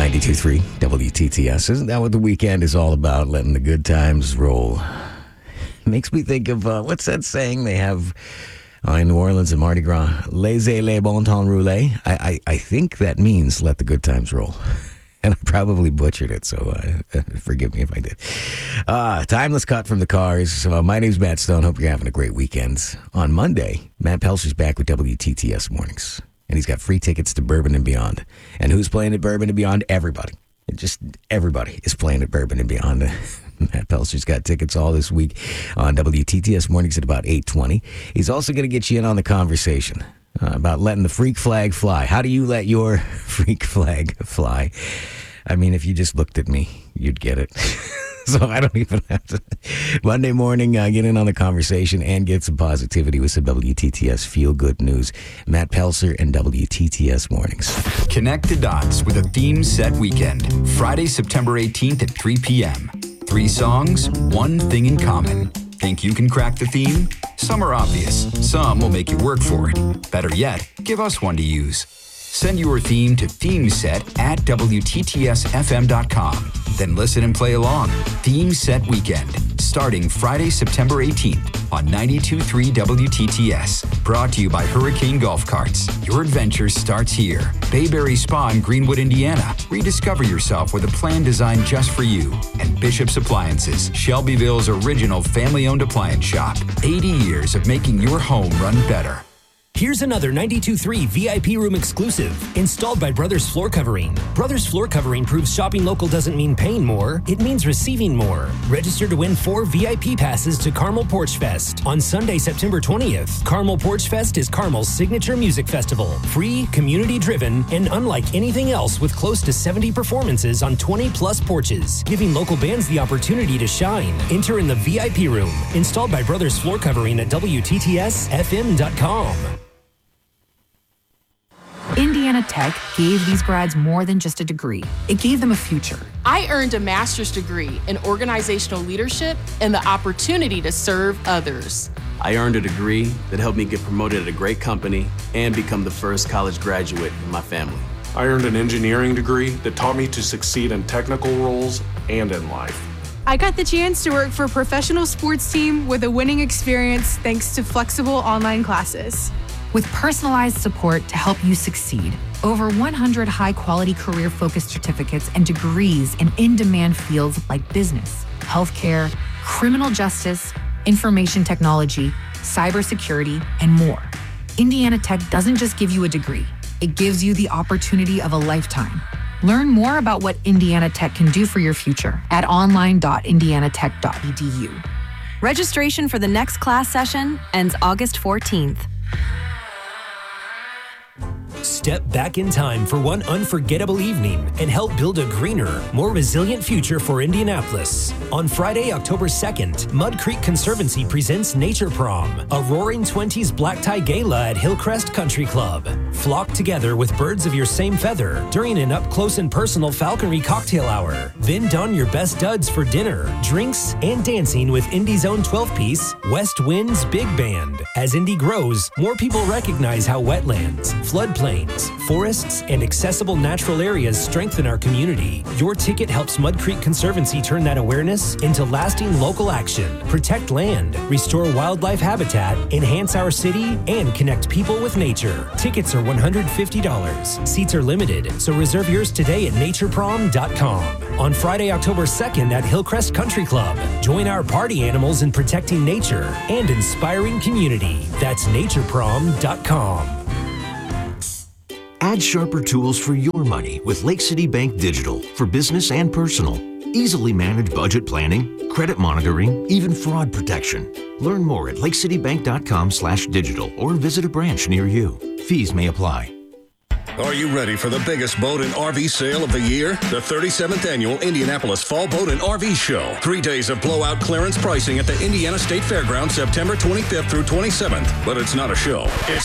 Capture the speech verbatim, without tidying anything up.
ninety-two point three W T T S. Isn't that what the weekend is all about? Letting the good times roll. Makes me think of, uh, what's that saying they have uh, in New Orleans and Mardi Gras? Laissez les bon temps rouler. I, I, I think that means let the good times roll. And I probably butchered it, so uh, forgive me if I did. Uh, timeless cut from the Cars. Uh, my name's Matt Stone. Hope you're having a great weekend. On Monday, Matt Pelcher's back with W T T S Mornings. And he's got free tickets to Bourbon and Beyond. And who's playing at Bourbon and Beyond? Everybody. Just everybody is playing at Bourbon and Beyond. Matt Pelcher's got tickets all this week on W T T S Mornings at about eight twenty. He's also going to get you in on the conversation uh, about letting the freak flag fly. How do you let your freak flag fly? I mean, if you just looked at me, you'd get it. So I don't even have to. Monday morning, uh, get in on the conversation and get some positivity with some W T T S feel-good news. Matt Pelcher and W T T S Mornings. Connect the dots with a theme set weekend. Friday, September eighteenth at three p.m. Three songs, one thing in common. Think you can crack the theme? Some are obvious. Some will make you work for it. Better yet, give us one to use. Send your theme to themeset at W T T S F M dot com. Then listen and play along. Theme Set Weekend, starting Friday, September eighteenth on ninety-two point three W T T S. Brought to you by Hurricane Golf Carts. Your adventure starts here. Bayberry Spa in Greenwood, Indiana. Rediscover yourself with a plan designed just for you. And Bishop's Appliances, Shelbyville's original family-owned appliance shop. eighty years of making your home run better. Here's another ninety-two point three V I P room exclusive, installed by Brothers Floor Covering. Brothers Floor Covering proves shopping local doesn't mean paying more, it means receiving more. Register to win four V I P passes to Carmel Porch Fest on Sunday, September twentieth. Carmel Porch Fest is Carmel's signature music festival. Free, community-driven, and unlike anything else with close to seventy performances on twenty plus porches, giving local bands the opportunity to shine. Enter in the V I P room, installed by Brothers Floor Covering at W T T S F M dot com. Indiana Tech gave these grads more than just a degree. It gave them a future. I earned a master's degree in organizational leadership and the opportunity to serve others. I earned a degree that helped me get promoted at a great company and become the first college graduate in my family. I earned an engineering degree that taught me to succeed in technical roles and in life. I got the chance to work for a professional sports team with a winning experience thanks to flexible online classes. With personalized support to help you succeed. Over one hundred high-quality career-focused certificates and degrees in in-demand fields like business, healthcare, criminal justice, information technology, cybersecurity, and more. Indiana Tech doesn't just give you a degree. It gives you the opportunity of a lifetime. Learn more about what Indiana Tech can do for your future at online dot indiana tech dot e d u. Registration for the next class session ends August fourteenth. Step back in time for one unforgettable evening and help build a greener, more resilient future for Indianapolis. On Friday, October second, Mud Creek Conservancy presents Nature Prom, a roaring twenties black tie gala at Hillcrest Country Club. Flock together with birds of your same feather during an up-close and personal falconry cocktail hour. Then don your best duds for dinner, drinks, and dancing with Indy's own twelve-piece West Winds Big Band. As Indy grows, more people recognize how wetlands, floodplains, forests, and accessible natural areas strengthen our community. Your ticket helps Mud Creek Conservancy turn that awareness into lasting local action, protect land, restore wildlife habitat, enhance our city, and connect people with nature. Tickets are one hundred fifty dollars. Seats are limited, so reserve yours today at nature prom dot com. On Friday, October second at Hillcrest Country Club. Join our party animals in protecting nature and inspiring community. That's nature prom dot com. Add sharper tools for your money with Lake City Bank Digital for business and personal. Easily manage budget planning, credit monitoring, even fraud protection. Learn more at lake city bank dot com slash digital or visit a branch near you. Fees may apply. Are you ready for the biggest boat and R V sale of the year? The thirty-seventh Annual Indianapolis Fall Boat and R V Show. Three days of blowout clearance pricing at the Indiana State Fairgrounds, September twenty-fifth through twenty-seventh. But it's not a show. It's